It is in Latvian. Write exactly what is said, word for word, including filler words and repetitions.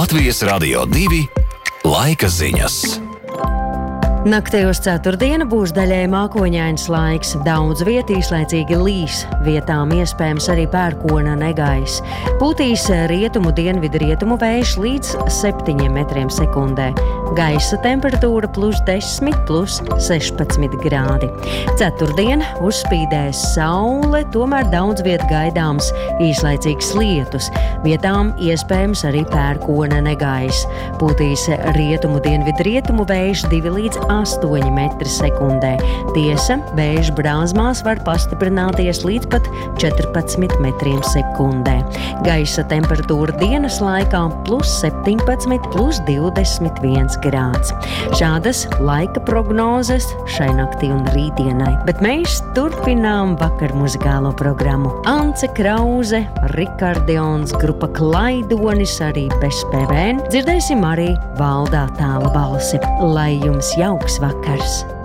Latvijas Radio divi laika ziņas. Naktī uz ceturtdienu būs daļēji mākoņains laiks, daudz vietā īslaicīgi līs, vietām iespējams arī pērkona negaiss. Pūtīs rietumu dienvidu rietumu vējš līdz septiņiem metriem sekundē. Gaisa temperatūra plus desmit, plus sešpadsmit grādi. Ceturtdien uzspīdēs saule, tomēr daudz viet gaidāms īslaicīgs lietus, vietām iespējams arī pērkona negaiss. Pūtīs rietumu dienvidu rietumu vējš divi līdz astoņi metri sekundē. Tiesa, vēja brāzmās var pastiprināties līdz pat četrpadsmit metriem sekundē. Gaisa temperatūra dienas laikā plus septiņpadsmit, plus divdesmit viens grāds. Šādas laika prognozes šai naktī un rītdienai. Bet mēs turpinām vakar muzikālo programmu. Ance Krauze, Rikardions, grupa Klaidonis, arī bez P V N. Dzirdēsim arī Valdā Tāla balsi. Lai jums jauks vakars!